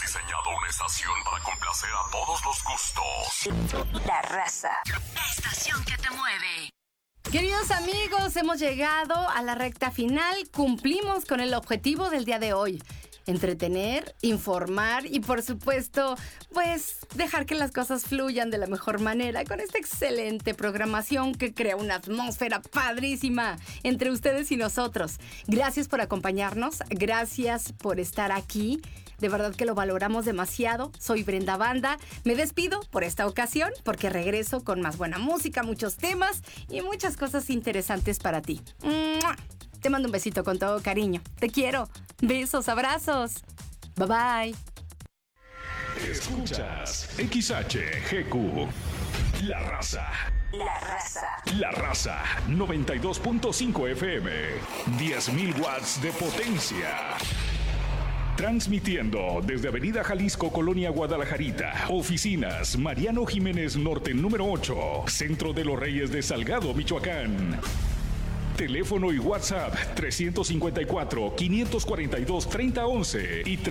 diseñado una estación para complacer a todos los gustos. La Raza. La estación que te mueve. Queridos amigos, hemos llegado a la recta final. Cumplimos con el objetivo del día de hoy. Entretener, informar y, por supuesto, pues dejar que las cosas fluyan de la mejor manera con esta excelente programación que crea una atmósfera padrísima entre ustedes y nosotros. Gracias por acompañarnos, gracias por estar aquí. De verdad que lo valoramos demasiado. Soy Brenda Banda. Me despido por esta ocasión porque regreso con más buena música, muchos temas y muchas cosas interesantes para ti. ¡Mua! Te mando un besito con todo cariño. Te quiero. Besos, abrazos. Bye bye. Escuchas XHGQ. La Raza. La Raza. La Raza 92.5 FM. 10.000 watts de potencia. Transmitiendo desde Avenida Jalisco, Colonia Guadalajarita. Oficinas Mariano Jiménez Norte número 8. Centro de los Reyes de Salgado, Michoacán. Teléfono y WhatsApp 354-542-3011 y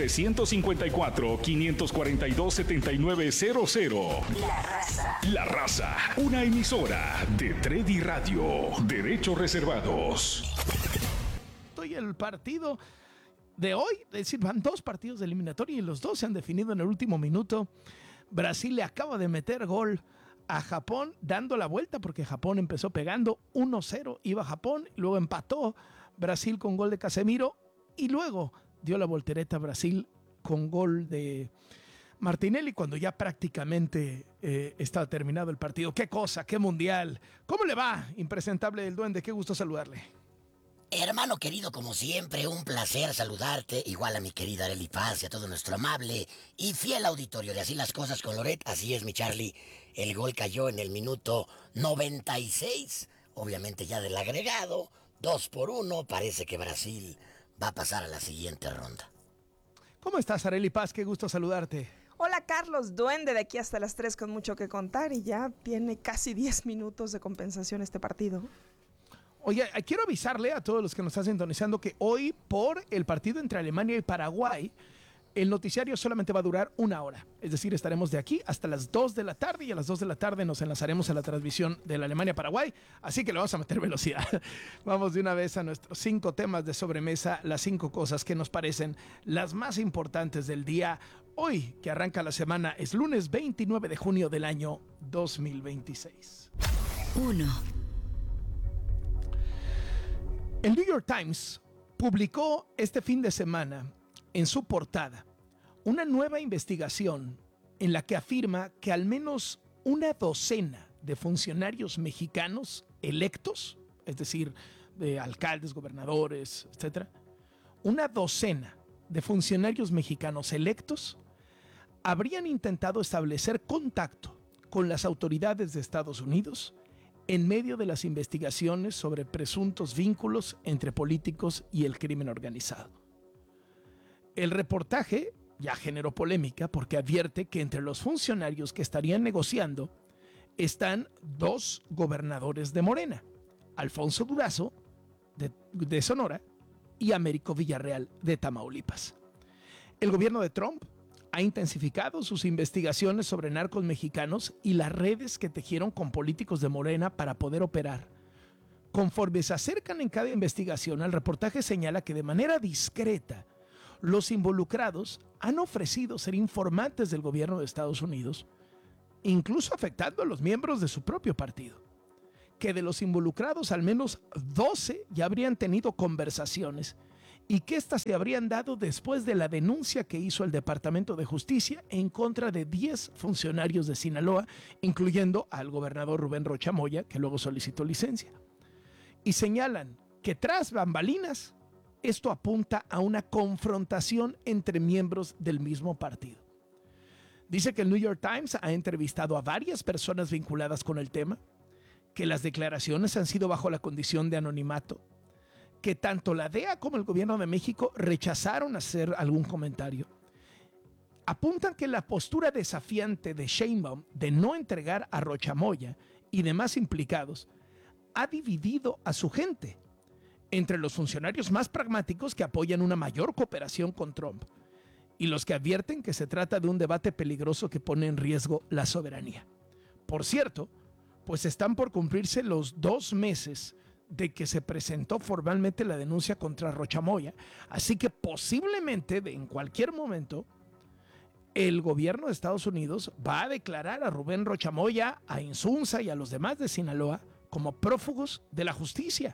354-542-7900. La Raza. La Raza, una emisora de Tredi Radio. Derechos reservados. Estoy el partido de hoy, es decir, van dos partidos de eliminatoria y los dos se han definido en el último minuto. Brasil le acaba de meter gol a Japón, dando la vuelta porque Japón empezó pegando 1-0, iba Japón, luego empató Brasil con gol de Casemiro y luego dio la voltereta a Brasil con gol de Martinelli cuando ya prácticamente estaba terminado el partido. ¡Qué cosa! ¡Qué mundial! ¿Cómo le va, impresentable del Duende? ¡Qué gusto saludarle! Hermano querido, como siempre, un placer saludarte, igual a mi querida Arely Paz y a todo nuestro amable y fiel auditorio de Así las Cosas con Loret. Así es, mi Charlie, el gol cayó en el minuto 96, obviamente ya del agregado, 2-1, parece que Brasil va a pasar a la siguiente ronda. ¿Cómo estás, Arely Paz? Qué gusto saludarte. Hola Carlos, Duende, de aquí hasta las 3 con mucho que contar y ya tiene casi 10 minutos de compensación este partido. Oye, quiero avisarle a todos los que nos están sintonizando que hoy, por el partido entre Alemania y Paraguay, el noticiario solamente va a durar 1 hora. Es decir, estaremos de aquí hasta las 2 de la tarde y a las 2 de la tarde nos enlazaremos a la transmisión de la Alemania-Paraguay. Así que le vamos a meter velocidad. Vamos de una vez a nuestros 5 temas de sobremesa, las 5 cosas que nos parecen las más importantes del día. Hoy, que arranca la semana, es lunes 29 de junio del año 2026. 1. El New York Times publicó este fin de semana en su portada una nueva investigación en la que afirma que al menos una docena de funcionarios mexicanos electos, es decir, de alcaldes, gobernadores, etcétera, una docena de funcionarios mexicanos electos habrían intentado establecer contacto con las autoridades de Estados Unidos en medio de las investigaciones sobre presuntos vínculos entre políticos y el crimen organizado. El reportaje ya generó polémica porque advierte que entre los funcionarios que estarían negociando están 2 gobernadores de Morena, Alfonso Durazo, de Sonora, y Américo Villarreal, de Tamaulipas. El gobierno de Trump ha intensificado sus investigaciones sobre narcos mexicanos y las redes que tejieron con políticos de Morena para poder operar. Conforme se acercan en cada investigación, el reportaje señala que de manera discreta los involucrados han ofrecido ser informantes del gobierno de Estados Unidos, incluso afectando a los miembros de su propio partido. Que de los involucrados al menos 12 ya habrían tenido conversaciones y que éstas se habrían dado después de la denuncia que hizo el Departamento de Justicia en contra de 10 funcionarios de Sinaloa, incluyendo al gobernador Rubén Rocha Moya, que luego solicitó licencia. Y señalan que tras bambalinas, esto apunta a una confrontación entre miembros del mismo partido. Dice que el New York Times ha entrevistado a varias personas vinculadas con el tema, que las declaraciones han sido bajo la condición de anonimato, que tanto la DEA como el gobierno de México rechazaron hacer algún comentario. Apuntan que la postura desafiante de Sheinbaum de no entregar a Rocha Moya y demás implicados ha dividido a su gente entre los funcionarios más pragmáticos que apoyan una mayor cooperación con Trump y los que advierten que se trata de un debate peligroso que pone en riesgo la soberanía. Por cierto, pues están por cumplirse los 2 meses de que se presentó formalmente la denuncia contra Rocha Moya, así que posiblemente en cualquier momento el gobierno de Estados Unidos va a declarar a Rubén Rocha Moya, a Insunza y a los demás de Sinaloa como prófugos de la justicia.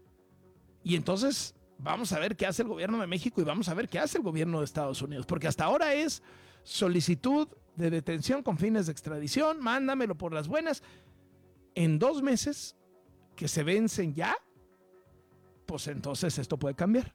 Y entonces vamos a ver qué hace el gobierno de México y vamos a ver qué hace el gobierno de Estados Unidos, porque hasta ahora es solicitud de detención con fines de extradición, mándamelo por las buenas. En 2 meses que se vencen ya, pues entonces esto puede cambiar.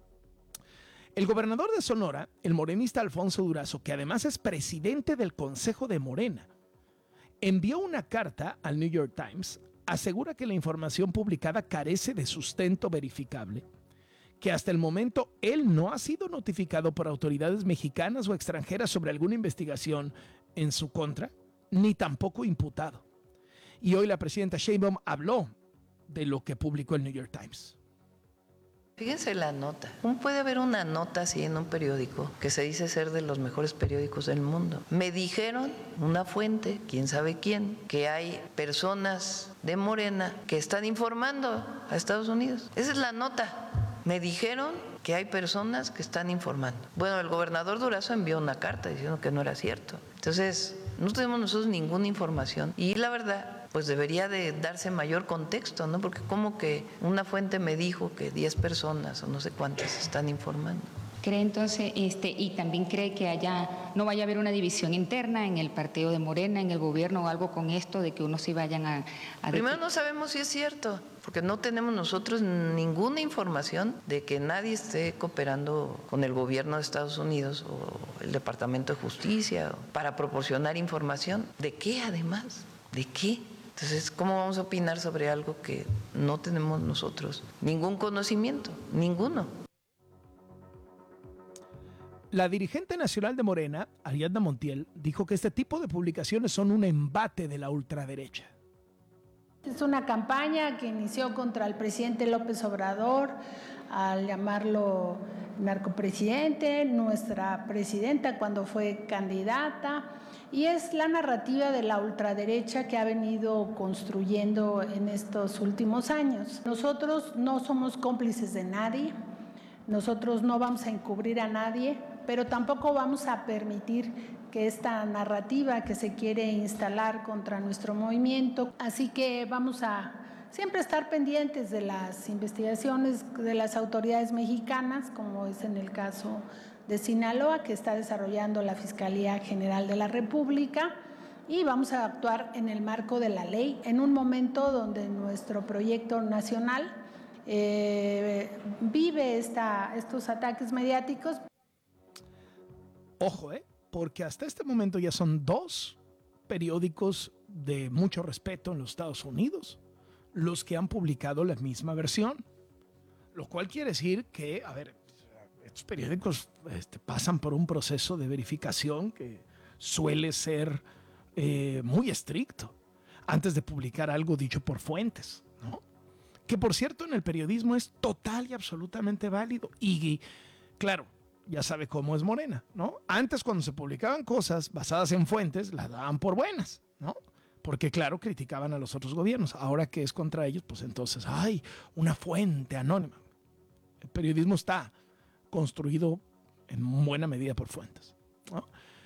El gobernador de Sonora, el morenista Alfonso Durazo, que además es presidente del Consejo de Morena, envió una carta al New York Times, asegura que la información publicada carece de sustento verificable, que hasta el momento él no ha sido notificado por autoridades mexicanas o extranjeras sobre alguna investigación en su contra, ni tampoco imputado. Y hoy la presidenta Sheinbaum habló de lo que publicó el New York Times. Fíjense la nota. ¿Cómo puede haber una nota así en un periódico que se dice ser de los mejores periódicos del mundo? Me dijeron, una fuente, quién sabe quién, que hay personas de Morena que están informando a Estados Unidos. Esa es la nota. Me dijeron que hay personas que están informando. Bueno, el gobernador Durazo envió una carta diciendo que no era cierto. Entonces, no tenemos nosotros ninguna información. Y la verdad, pues debería de darse mayor contexto, ¿no? Porque como que una fuente me dijo que 10 personas o no sé cuántas están informando. ¿Cree entonces, y también cree que no vaya a haber una división interna en el partido de Morena, en el gobierno o algo con esto de que unos sí vayan a Primero no sabemos si es cierto, porque no tenemos nosotros ninguna información de que nadie esté cooperando con el gobierno de Estados Unidos o el Departamento de Justicia para proporcionar información. ¿De qué además? ¿De qué? Entonces, ¿cómo vamos a opinar sobre algo que no tenemos nosotros ningún conocimiento? Ninguno. La dirigente nacional de Morena, Ariadna Montiel, dijo que este tipo de publicaciones son un embate de la ultraderecha. Es una campaña que inició contra el presidente López Obrador al llamarlo narcopresidente, nuestra presidenta cuando fue candidata, y es la narrativa de la ultraderecha que ha venido construyendo en estos últimos años. Nosotros no somos cómplices de nadie, nosotros no vamos a encubrir a nadie, pero tampoco vamos a permitir que esta narrativa que se quiere instalar contra nuestro movimiento, así que vamos a siempre estar pendientes de las investigaciones de las autoridades mexicanas, como es en el caso de Sinaloa, que está desarrollando la Fiscalía General de la República, y vamos a actuar en el marco de la ley, en un momento donde nuestro proyecto nacional vive estos ataques mediáticos. Ojo, porque hasta este momento ya son 2 periódicos de mucho respeto en los Estados Unidos los que han publicado la misma versión, lo cual quiere decir que, a ver, estos periódicos pasan por un proceso de verificación que suele ser muy estricto antes de publicar algo dicho por fuentes, ¿no? Que por cierto en el periodismo es total y absolutamente válido. Y claro, ya sabe cómo es Morena, ¿no? Antes cuando se publicaban cosas basadas en fuentes, las daban por buenas, ¿no? Porque claro, criticaban a los otros gobiernos. Ahora que es contra ellos, pues entonces, ¡ay! Una fuente anónima. El periodismo está construido en buena medida por fuentes, ¿no?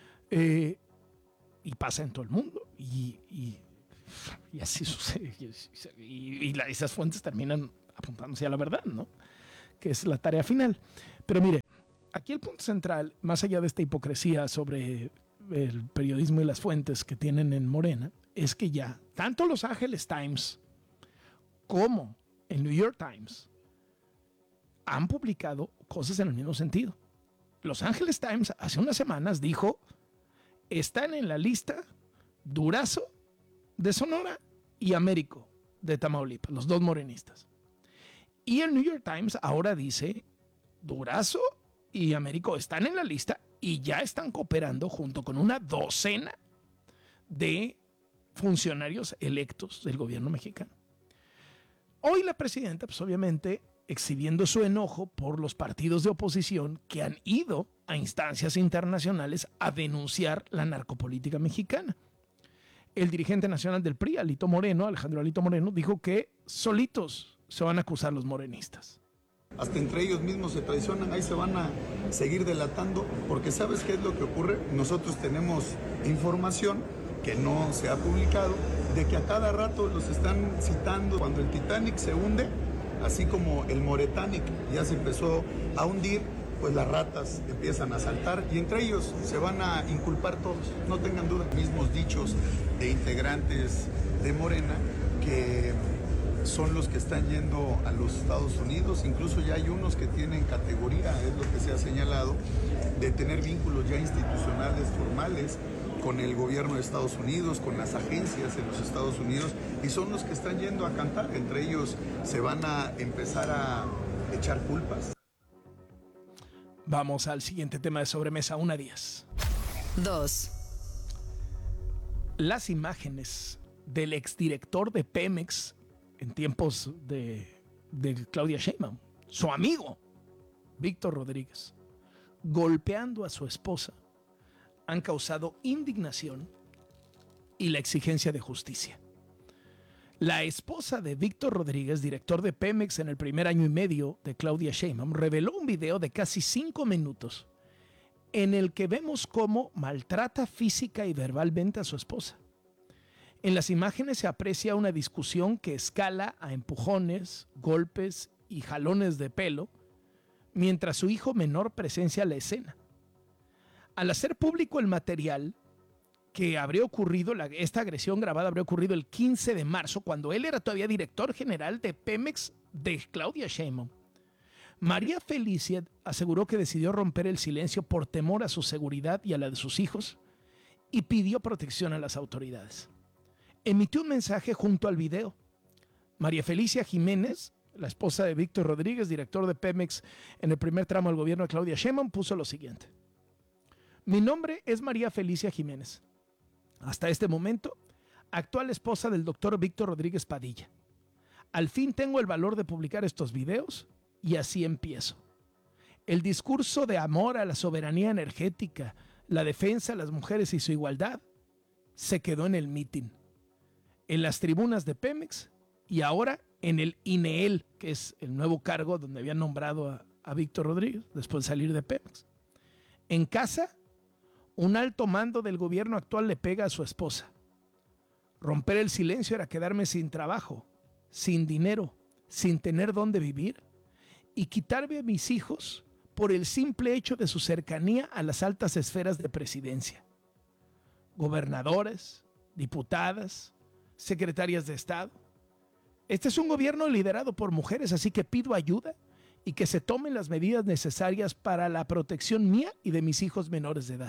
Y pasa en todo el mundo. Y así sucede. Esas fuentes terminan apuntándose a la verdad, ¿no? Que es la tarea final. Pero mire, aquí el punto central, más allá de esta hipocresía sobre el periodismo y las fuentes que tienen en Morena, es que ya tanto Los Angeles Times como el New York Times han publicado cosas en el mismo sentido. Los Angeles Times hace unas semanas dijo, están en la lista Durazo de Sonora y Américo de Tamaulipas, los 2 morenistas. Y el New York Times ahora dice, Durazo y Américo están en la lista y ya están cooperando junto con una docena de funcionarios electos del gobierno mexicano. Hoy la presidenta, pues obviamente, exhibiendo su enojo por los partidos de oposición que han ido a instancias internacionales a denunciar la narcopolítica mexicana. El dirigente nacional del PRI, Alejandro Alito Moreno, dijo que solitos se van a acusar los morenistas. Hasta entre ellos mismos se traicionan, ahí se van a seguir delatando, porque ¿sabes qué es lo que ocurre? Nosotros tenemos información que no se ha publicado, de que a cada rato los están citando cuando el Titanic se hunde, así como el Moretanic ya se empezó a hundir, pues las ratas empiezan a saltar y entre ellos se van a inculpar todos, no tengan duda. Mismos dichos de integrantes de Morena que son los que están yendo a los Estados Unidos, incluso ya hay unos que tienen categoría, es lo que se ha señalado, de tener vínculos ya institucionales formales con el gobierno de Estados Unidos, con las agencias en los Estados Unidos, y son los que están yendo a cantar, entre ellos se van a empezar a echar culpas. Vamos al siguiente tema de sobremesa, 1-10. 2. Las imágenes del exdirector de Pemex en tiempos de Claudia Sheinbaum, su amigo, Víctor Rodríguez, golpeando a su esposa, han causado indignación y la exigencia de justicia. La esposa de Víctor Rodríguez, director de Pemex en el primer año y medio de Claudia Sheinbaum, reveló un video de casi 5 minutos en el que vemos cómo maltrata física y verbalmente a su esposa. En las imágenes se aprecia una discusión que escala a empujones, golpes y jalones de pelo, mientras su hijo menor presencia la escena. Al hacer público el material que habría ocurrido, esta agresión grabada habría ocurrido el 15 de marzo, cuando él era todavía director general de Pemex de Claudia Sheinbaum. María Felicia aseguró que decidió romper el silencio por temor a su seguridad y a la de sus hijos y pidió protección a las autoridades. Emitió un mensaje junto al video. María Felicia Jiménez, la esposa de Víctor Rodríguez, director de Pemex en el primer tramo del gobierno de Claudia Sheinbaum, puso lo siguiente: mi nombre es María Felicia Jiménez. Hasta este momento, actual esposa del doctor Víctor Rodríguez Padilla. Al fin tengo el valor de publicar estos videos y así empiezo. El discurso de amor a la soberanía energética, la defensa a las mujeres y su igualdad, se quedó en el mitin, en las tribunas de Pemex y ahora en el INEEL, que es el nuevo cargo donde habían nombrado a Víctor Rodríguez después de salir de Pemex. En casa, un alto mando del gobierno actual le pega a su esposa. Romper el silencio era quedarme sin trabajo, sin dinero, sin tener dónde vivir y quitarme a mis hijos por el simple hecho de su cercanía a las altas esferas de presidencia. Gobernadores, diputadas, secretarias de Estado. Este es un gobierno liderado por mujeres, así que pido ayuda y que se tomen las medidas necesarias para la protección mía y de mis hijos menores de edad.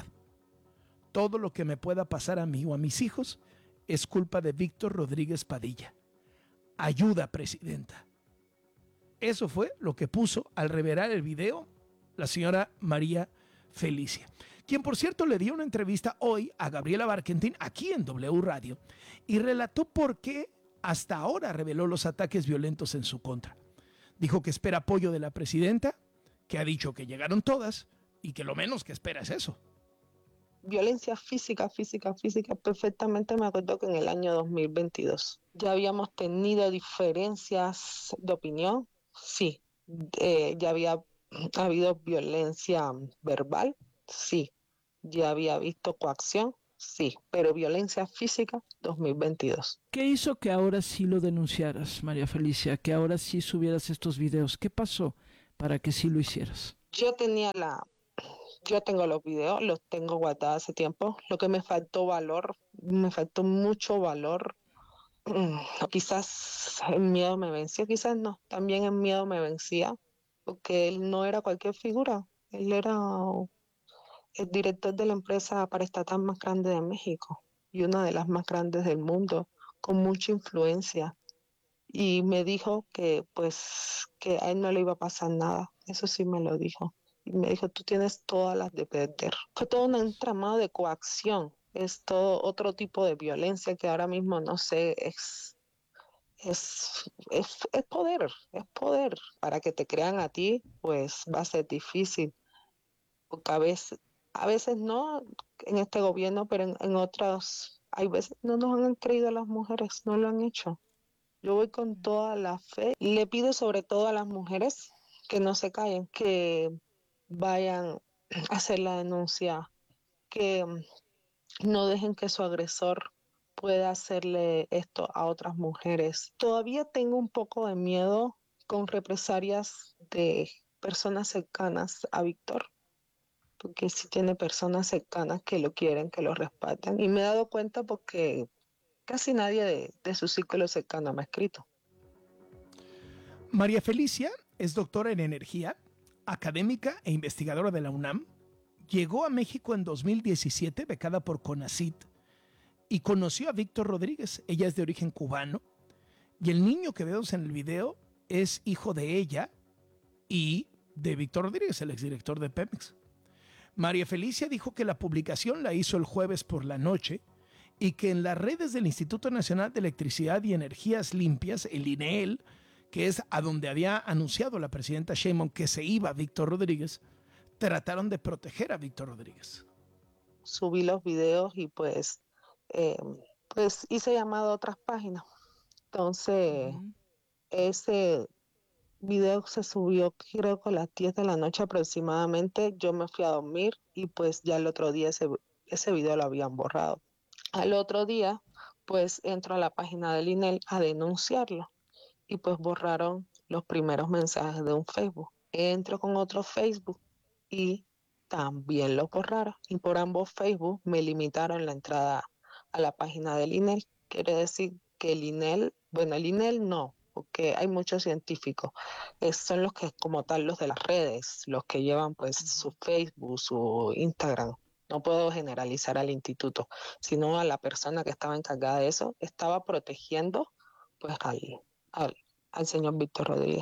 Todo lo que me pueda pasar a mí o a mis hijos es culpa de Víctor Rodríguez Padilla. Ayuda, presidenta. Eso fue lo que puso al revelar el video la señora María Felicia, quien por cierto le dio una entrevista hoy a Gabriela Barkentin aquí en W Radio y relató por qué hasta ahora reveló los ataques violentos en su contra. Dijo que espera apoyo de la presidenta, que ha dicho que llegaron todas y que lo menos que espera es eso. Violencia física, perfectamente me acuerdo que en el año 2022 ya habíamos tenido diferencias de opinión, sí, ya había habido violencia verbal, sí, ya había visto coacción, sí, pero violencia física, 2022. ¿Qué hizo que ahora sí lo denunciaras, María Felicia? Que ahora sí subieras estos videos. ¿Qué pasó para que sí lo hicieras? Yo tengo los videos, los tengo guardados hace tiempo. Lo que me faltó mucho valor. Quizás el miedo me venció, quizás no. También el miedo me vencía, porque él no era cualquier figura. Él era el director de la empresa paraestatal más grande de México y una de las más grandes del mundo, con mucha influencia. Y me dijo que a él no le iba a pasar nada. Eso sí me lo dijo. Y me dijo, tú tienes todas las de perder. Fue todo un entramado de coacción. Es todo otro tipo de violencia que ahora mismo no sé es poder, es poder. Para que te crean a ti, pues va a ser difícil, porque a veces no en este gobierno, pero en otros, hay veces no nos han creído a las mujeres, no lo han hecho. Yo voy con toda la fe y le pido sobre todo a las mujeres que no se callen, que vayan a hacer la denuncia, que no dejen que su agresor pueda hacerle esto a otras mujeres. Todavía tengo un poco de miedo con represalias de personas cercanas a Víctor, porque sí tiene personas cercanas que lo quieren, que lo respaldan. Y me he dado cuenta porque casi nadie de su círculo cercano me ha escrito. María Felicia es doctora en energía, académica e investigadora de la UNAM. Llegó a México en 2017, becada por CONACYT, y conoció a Víctor Rodríguez. Ella es de origen cubano, y el niño que vemos en el video es hijo de ella y de Víctor Rodríguez, el exdirector de Pemex. María Felicia dijo que la publicación la hizo el jueves por la noche y que en las redes del Instituto Nacional de Electricidad y Energías Limpias, el INEEL, que es a donde había anunciado la presidenta Sheinbaum que se iba Víctor Rodríguez, trataron de proteger a Víctor Rodríguez. Subí los videos y pues hice llamado a otras páginas. Entonces, ese video se subió creo que a las 10 de la noche aproximadamente. Yo me fui a dormir y pues ya el otro día ese video lo habían borrado. Al otro día, pues entro a la página del INEL a denunciarlo y pues borraron los primeros mensajes de un Facebook. Entro con otro Facebook y también lo borraron. Y por ambos Facebook me limitaron la entrada a la página del INEL. Quiere decir que el INEL no, porque hay muchos científicos. Son los que, como tal, los de las redes, los que llevan pues su Facebook, su Instagram. No puedo generalizar al instituto, sino a la persona que estaba encargada de eso. Estaba protegiendo pues al señor Víctor Rodríguez.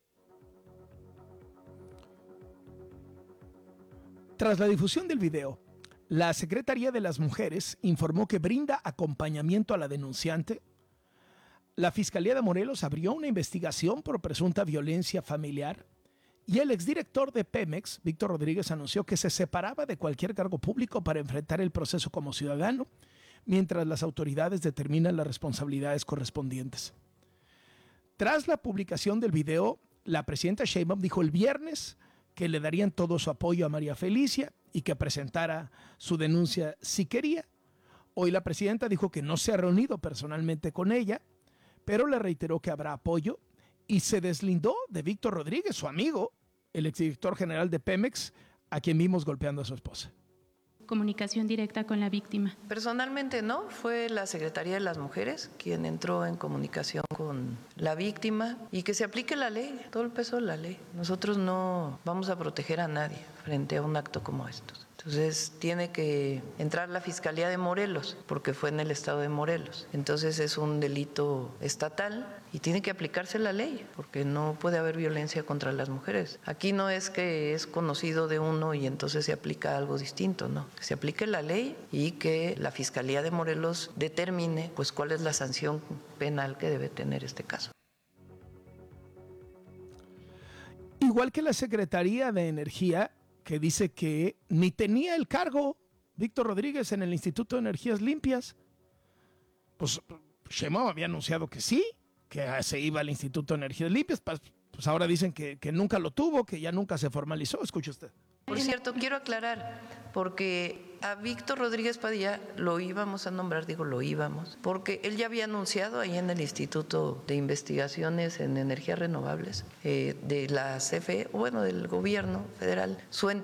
Tras la difusión del video, la Secretaría de las Mujeres informó que brinda acompañamiento a la denunciante. La Fiscalía de Morelos abrió una investigación por presunta violencia familiar y el exdirector de Pemex, Víctor Rodríguez, anunció que se separaba de cualquier cargo público para enfrentar el proceso como ciudadano, mientras las autoridades determinan las responsabilidades correspondientes. Tras la publicación del video, la presidenta Sheinbaum dijo el viernes que le darían todo su apoyo a María Felicia y que presentara su denuncia si quería. Hoy la presidenta dijo que no se ha reunido personalmente con ella, pero le reiteró que habrá apoyo y se deslindó de Víctor Rodríguez, su amigo, el exdirector general de Pemex, a quien vimos golpeando a su esposa. Comunicación directa con la víctima. Personalmente no, fue la Secretaría de las Mujeres quien entró en comunicación con la víctima y que se aplique la ley, todo el peso de la ley. Nosotros no vamos a proteger a nadie frente a un acto como estos. Entonces tiene que entrar la Fiscalía de Morelos, porque fue en el estado de Morelos. Entonces es un delito estatal y tiene que aplicarse la ley, porque no puede haber violencia contra las mujeres. Aquí no es que es conocido de uno y entonces se aplica algo distinto, no. Que se aplique la ley y que la Fiscalía de Morelos determine pues cuál es la sanción penal que debe tener este caso. Igual que la Secretaría de Energía, que dice que ni tenía el cargo Víctor Rodríguez en el Instituto de Energías Limpias. Pues Sheinbaum había anunciado que sí, que se iba al Instituto de Energías Limpias. Pues ahora dicen que nunca lo tuvo, que ya nunca se formalizó. Escuche usted. Por cierto, quiero aclarar, porque a Víctor Rodríguez Padilla lo íbamos a nombrar, porque él ya había anunciado ahí en el Instituto de Investigaciones en Energías Renovables de la CFE, del gobierno federal, su